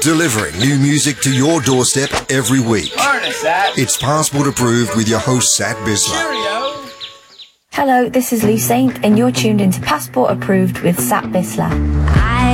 Delivering new music to your doorstep every week. Morning, Sat. It's Passport Approved with your host, Sat Bisler. Cheerio. Hello, this is Lou Saint, and you're tuned into Passport Approved with Sat Bisler.